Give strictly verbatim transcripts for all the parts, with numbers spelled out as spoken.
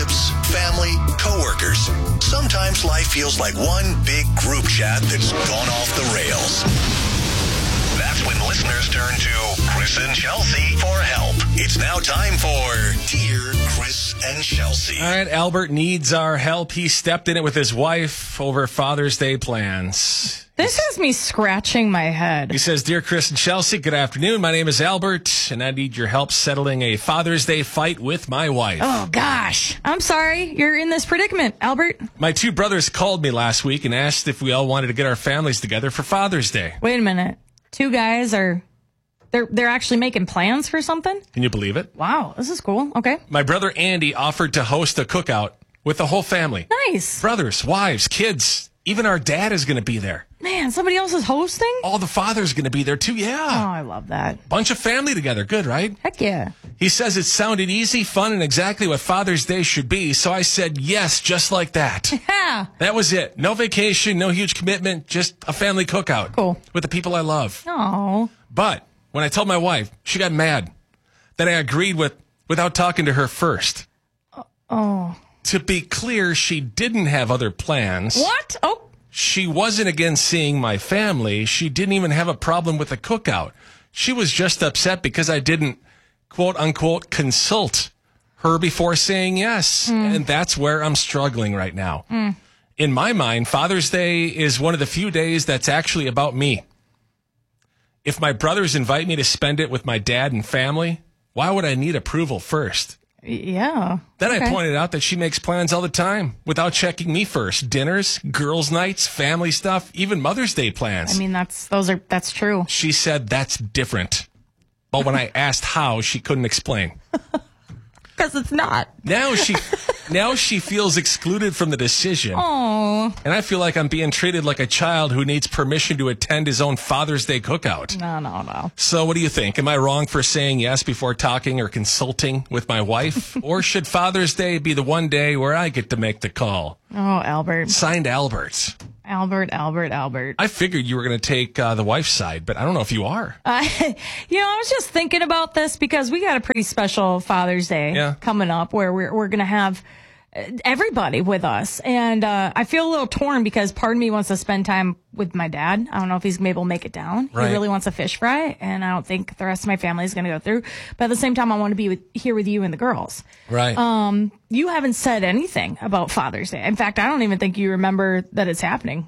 relationships, family, coworkers. Sometimes life feels like one big group chat that's gone off the rails. That's when listeners turn to Chris and Chelsea for help. It's now time for Dear Chris and Chelsea. All right, Albert needs our help. He stepped in it with his wife over Father's Day plans. This has me scratching my head. He says, Dear Chris and Chelsea, good afternoon. My name is Albert, and I need your help settling a Father's Day fight with my wife. Oh, gosh. I'm sorry you're in this predicament, Albert. My two brothers called me last week and asked if we all wanted to get our families together for Father's Day. Wait a minute. Two guys are... They're they're actually making plans for something? Can you believe it? Wow, this is cool. Okay. My brother Andy offered to host a cookout with the whole family. Nice. Brothers, wives, kids. Even our dad is going to be there. Man, somebody else is hosting? All the fathers going to be there too, Oh, yeah. I love that. Bunch of family together. Good, right? Heck yeah. He says it sounded easy, fun, and exactly what Father's Day should be. So I said yes, just like that. Yeah. That was it. No vacation, no huge commitment, just a family cookout. Cool. With the people I love. Oh. But when I told my wife, she got mad. Then I agreed with without talking to her first. Oh. To be clear, she didn't have other plans. What? Oh. She wasn't against seeing my family. She didn't even have a problem with the cookout. She was just upset because I didn't, quote unquote, consult her before saying yes. Mm. And that's where I'm struggling right now. Mm. In my mind, Father's Day is one of the few days that's actually about me. If my brothers invite me to spend it with my dad and family, why would I need approval first? Yeah. Then okay. I pointed out that she makes plans all the time without checking me first. Dinners, girls' nights, family stuff, even Mother's Day plans. I mean, that's those are that's true. She said that's different. But when I asked how, she couldn't explain. Because it's not. Now she now she feels excluded from the decision. Oh. And I feel like I'm being treated like a child who needs permission to attend his own Father's Day cookout. No, no, no. So what do you think? Am I wrong for saying yes before talking or consulting with my wife? Or should Father's Day be the one day where I get to make the call? Oh, Albert. Signed, Albert. Albert, Albert, Albert. I figured you were going to take uh, the wife's side, but I don't know if you are. Uh, you know, I was just thinking about this because we got a pretty special Father's Day yeah. coming up where we're we're going to have everybody with us. And uh, I feel a little torn because part of me wants to spend time with my dad. I don't know if he's going to be able to make it down. Right. He really wants a fish fry, and I don't think the rest of my family is going to go through. But at the same time, I want to be with, here with you and the girls. Right. Um, you haven't said anything about Father's Day. In fact, I don't even think you remember that it's happening.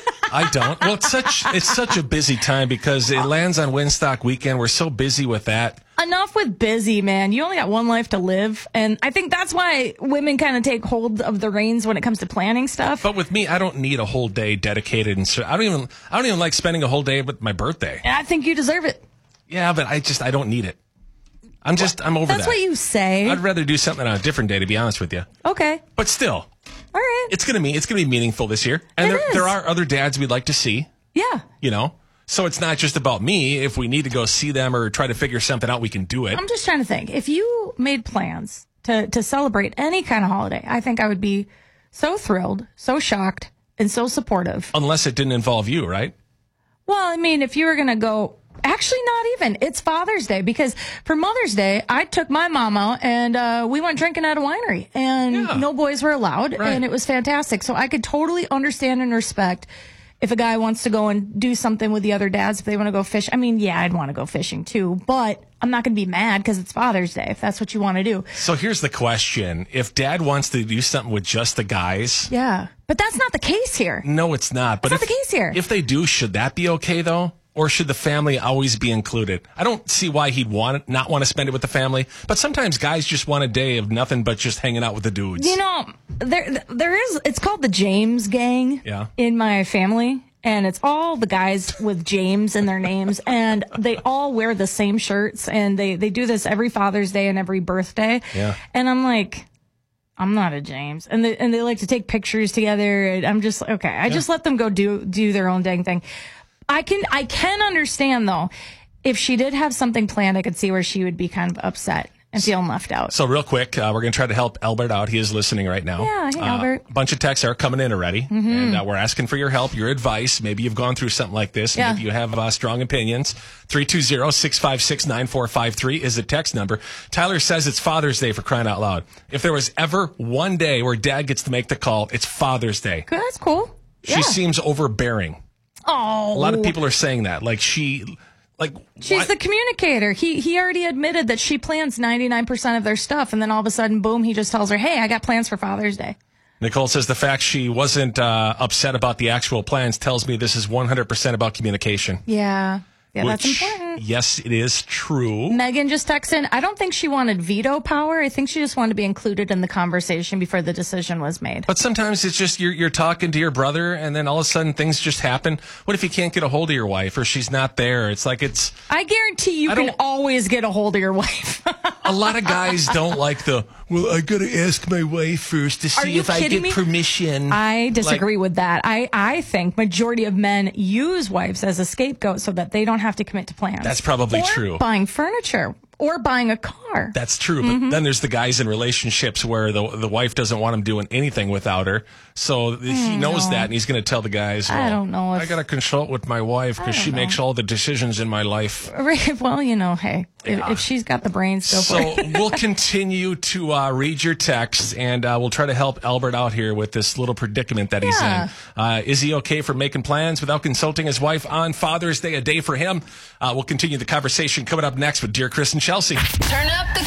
I don't. Well, it's such it's such a busy time because it lands on Winstock weekend. We're so busy with that. Enough with busy, man. You only got one life to live. And I think that's why women kind of take hold of the reins when it comes to planning stuff. But with me, I don't need a whole day dedicated. And so I don't even I don't even like spending a whole day with my birthday. And I think you deserve it. Yeah, but I just I don't need it. I'm just I'm over that's that. That's what you say. I'd rather do something on a different day, to be honest with you. Okay. But still. All right. It's gonna be it's gonna be meaningful this year. And it there is. there are other dads we'd like to see. Yeah. You know? So it's not just about me. If we need to go see them or try to figure something out, we can do it. I'm just trying to think. If you made plans to, to celebrate any kind of holiday, I think I would be so thrilled, so shocked, and so supportive. Unless it didn't involve you, right? Well, I mean, if you were going to go, actually not even. It's Father's Day because for Mother's Day, I took my mom out and uh, we went drinking at a winery and Yeah. no boys were allowed. Right. And it was fantastic. So I could totally understand and respect if a guy wants to go and do something with the other dads, if they want to go fish. I mean, yeah, I'd want to go fishing too, but I'm not going to be mad because it's Father's Day if that's what you want to do. So here's the question. If dad wants to do something with just the guys. Yeah. But that's not the case here. No, it's not. But That's if, not the case here. If they do, should that be okay though? Or should the family always be included? I don't see why he'd want it, not want to spend it with the family. But sometimes guys just want a day of nothing but just hanging out with the dudes. You know, there there is, it's called the James Gang Yeah. in my family. And it's all the guys with James in their names. And they all wear the same shirts. And they, they do this every Father's Day and every birthday. Yeah. And I'm like, I'm not a James. And they, and they like to take pictures together. And I'm just, okay, I just let them go do do their own dang thing. I can I can understand, though, if she did have something planned, I could see where she would be kind of upset. and feeling left out. So real quick, uh, we're going to try to help Albert out. He is listening right now. Yeah, hey, uh, Albert. A bunch of texts are coming in already, Mm-hmm. and uh, we're asking for your help, your advice. Maybe you've gone through something like this. Yeah. Maybe you have uh, strong opinions. three two zero, six five six, nine four five three is the text number. Tyler says it's Father's Day, for crying out loud. If there was ever one day where Dad gets to make the call, it's Father's Day. Good, that's cool. She Yeah. seems overbearing. Oh, A lot of people are saying that. Like she... Like she's why- the communicator. He he already admitted that she plans ninety-nine percent of their stuff, and then all of a sudden, boom, he just tells her, hey, I got plans for Father's Day. Nicole says the fact she wasn't uh, upset about the actual plans tells me this is one hundred percent about communication. Yeah. Yeah, that's Which, important. yes, it is true. Megan just texted in, I don't think she wanted veto power. I think she just wanted to be included in the conversation before the decision was made. But sometimes it's just you're, you're talking to your brother, and then all of a sudden things just happen. What if you can't get a hold of your wife, or she's not there? It's like it's... I guarantee you I can don't- always get a hold of your wife. A lot of guys don't like the, well, I got to ask my wife first to see you if I kidding get me? permission. I disagree Like- with that. I, I think majority of men use wives as a scapegoat so that they don't have to commit to plans. That's probably or true. Buying furniture or buying a car. That's true, but Mm-hmm. then there's the guys in relationships where the the wife doesn't want him doing anything without her, so he knows that, and he's going to tell the guys, well, I don't know if- I got to consult with my wife because she don't makes all the decisions in my life. Right. Well, you know, hey, if, if she's got the brains, go for So it. we'll continue to uh, read your texts, and uh, we'll try to help Albert out here with this little predicament that he's Yeah. in. Uh, is he okay for making plans without consulting his wife on Father's Day, a day for him? Uh, we'll continue the conversation coming up next with Dear Chris and Chelsea. Turn up the